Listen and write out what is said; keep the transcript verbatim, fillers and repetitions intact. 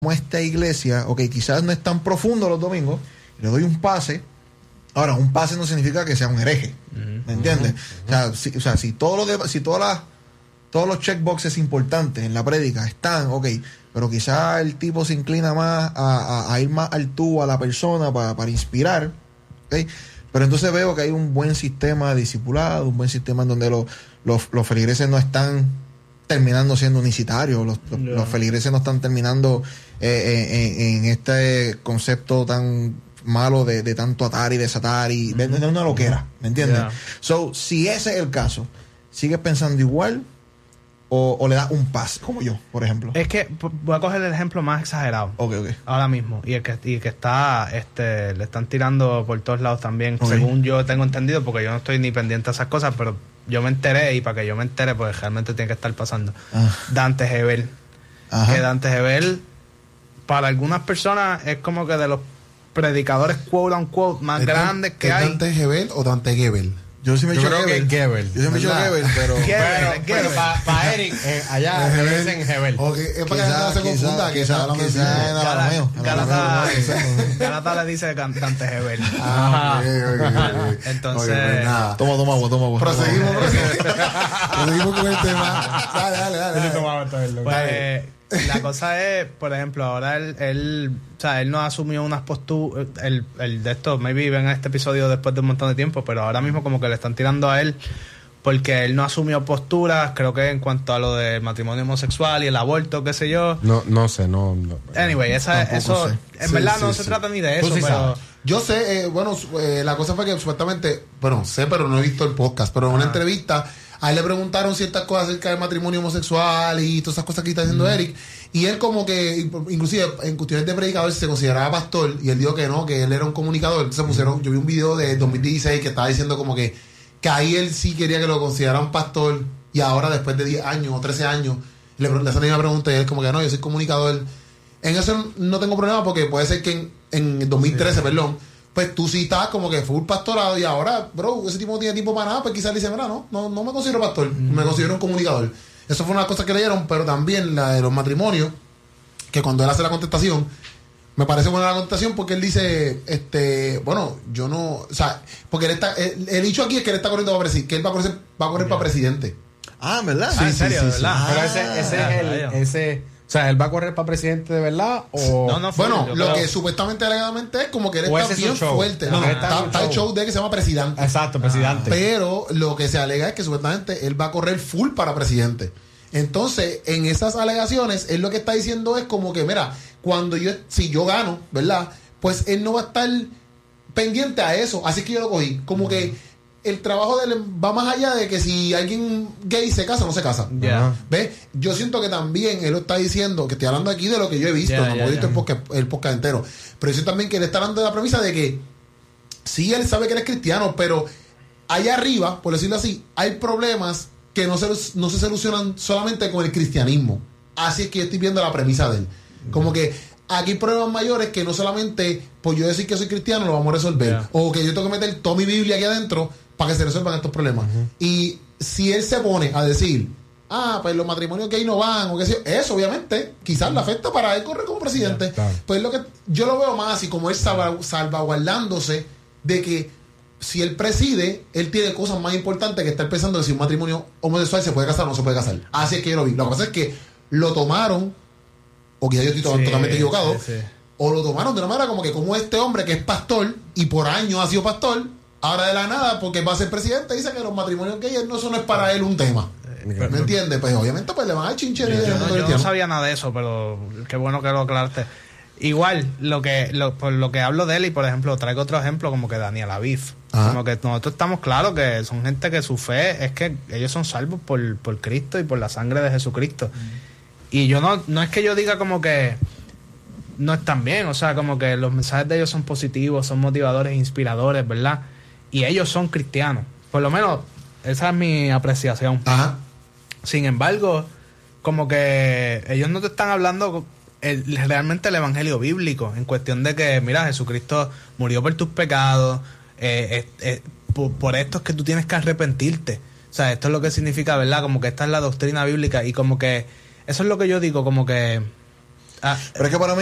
como esta iglesia, ok, quizás no es tan profundo los domingos, le doy un pase. Ahora, un pase no significa que sea un hereje, uh-huh. ¿me entiendes? Uh-huh. O sea, si, o sea, si todos los de, si todas las todos los checkboxes importantes en la prédica están, ok, pero quizás el tipo se inclina más a, a, a ir más al tú a la persona para, para inspirar, ok, pero entonces veo que hay un buen sistema de discipulado, un buen sistema en donde los, los, los feligreses no están terminando siendo unicitarios, los, los, yeah. los feligreses no están terminando eh, en, en este concepto tan malo de, de tanto atar y desatar y de, de una loquera, ¿me entiendes? Yeah. So, si ese es el caso, ¿sigues pensando igual o, o le das un pase? Como yo, por ejemplo. Es que voy a coger el ejemplo más exagerado. Ok, ok. Ahora mismo. Y el que, y el que está, este, le están tirando por todos lados también, okay. según yo tengo entendido, porque yo no estoy ni pendiente a esas cosas, pero yo me enteré, y para que yo me entere, pues realmente tiene que estar pasando. Ah. Dante Gebel. Ajá. Que Dante Gebel, para algunas personas, es como que de los predicadores quote unquote más grandes que hay. ¿Dante Gebel o Dante Gebel? Yo sí me he dicho Gebel. Gebel. Yo sí me he dicho Gebel, pero... Gebel, pero para pa Eric, eh, allá le dicen Gebel. Okay, es para que no se confunda, que quizás en Arameo. Galata le dice Dante Gebel. Ah, entonces... Toma, toma agua, toma agua. Proseguimos, proseguimos con el tema. Dale, dale, dale. Pues... La cosa es, por ejemplo, ahora él, él o sea, él no asumió unas posturas, el, el de esto, maybe ven a este episodio después de un montón de tiempo, pero ahora mismo como que le están tirando a él porque él no asumió posturas, creo que en cuanto a lo del matrimonio homosexual y el aborto, qué sé yo. No, no sé, no. no anyway, esa, eso, sé. en sí, verdad sí, no sí. se trata ni de eso, sí pero... Sabes. Yo sé, eh, bueno, eh, la cosa fue que supuestamente, bueno, sé, pero no he visto el podcast, pero en una ah. entrevista... A él le preguntaron ciertas cosas acerca del matrimonio homosexual y todas esas cosas que está diciendo mm. Eric. Y él como que, inclusive en cuestiones de predicador, se consideraba pastor. Y él dijo que no, que él era un comunicador. Entonces pusieron, yo vi un video de dos mil dieciséis que estaba diciendo como que, que ahí él sí quería que lo consideraran pastor. Y ahora después de diez años o trece años, le, le hacen la misma pregunta y él como que no, yo soy comunicador. En eso no tengo problema porque puede ser que en, en dos mil trece, sí. perdón, pues tú sí estás como que full pastorado y ahora, bro, ese tipo no tiene tiempo para nada, pues quizás le dice, mira, no, no, no me considero pastor, mm. me considero un comunicador. Eso fue una cosa que leyeron, pero también la de los matrimonios, que cuando él hace la contestación, me parece buena la contestación porque él dice, este, bueno, yo no, o sea, porque él está, el, el dicho aquí es que él está corriendo para presidente, que él va a correr, va a correr para presidente. Ah, ¿verdad? Sí, ah, en serio, sí, ¿verdad? Sí, pero ese, ese ah, es el, ese... O sea, ¿él va a correr para presidente de verdad? O... No, no, bueno, lo creo... que supuestamente alegadamente es como que él está bien fuerte. No, no, está, está el show de que se llama presidente. Exacto, presidente. Ah, pero lo que se alega es que supuestamente él va a correr full para presidente. Entonces, en esas alegaciones, él lo que está diciendo es como que, mira, cuando yo, si yo gano, ¿verdad? Pues él no va a estar pendiente a eso. Así que yo lo cogí. Como que el trabajo de él va más allá de que si alguien gay se casa o no se casa. Yeah. ¿Ves? Yo siento que también él lo está diciendo, que estoy hablando aquí de lo que yo he visto, yeah, no yeah, he visto yeah. el, podcast, el podcast entero, pero yo siento también que él está hablando de la premisa de que sí, él sabe que él es cristiano, pero allá arriba, por decirlo así, hay problemas que no se, no se solucionan solamente con el cristianismo. Así es que yo estoy viendo la premisa de él. Como que aquí hay problemas mayores que no solamente por yo decir que soy cristiano lo vamos a resolver. Yeah. O que yo tengo que meter toda mi Biblia aquí adentro para que se resuelvan estos problemas. Uh-huh. Y si él se pone a decir, ah, pues los matrimonios gay no van, o qué sé yo, eso obviamente quizás le afecta para él correr como presidente. Yeah, claro. Pues lo que yo lo veo más así como él salva, salvaguardándose de que si él preside, él tiene cosas más importantes que estar pensando de si un matrimonio homosexual se puede casar o no se puede casar. Así es que yo lo vi. Lo que pasa es que lo tomaron, o quizás yo estoy sí, totalmente equivocado, sí, sí. o lo tomaron de una manera como que como este hombre que es pastor y por años ha sido pastor, ahora de la nada, porque va a ser presidente, dice que los matrimonios gays no, eso no es para él un tema. ¿Me entiendes? Pues obviamente pues le van a chinche. Yo, yo, no, yo no sabía nada de eso, pero qué bueno que lo aclaraste. Igual, lo que lo, por lo que hablo de él, y por ejemplo, traigo otro ejemplo como que Daniel Aviv. Ajá. Como que nosotros estamos claros que son gente que su fe es que ellos son salvos por, por Cristo y por la sangre de Jesucristo. Mm. Y yo no, no es que yo diga como que no están bien, o sea, como que los mensajes de ellos son positivos, son motivadores, inspiradores, ¿verdad? Y ellos son cristianos. Por lo menos, esa es mi apreciación. Ajá. Sin embargo, como que ellos no te están hablando el, realmente el evangelio bíblico, en cuestión de que, mira, Jesucristo murió por tus pecados, eh, eh, eh, por, por esto es que tú tienes que arrepentirte. O sea, esto es lo que significa, ¿verdad? Como que esta es la doctrina bíblica y como que eso es lo que yo digo, como que Ah, Pero es que para mí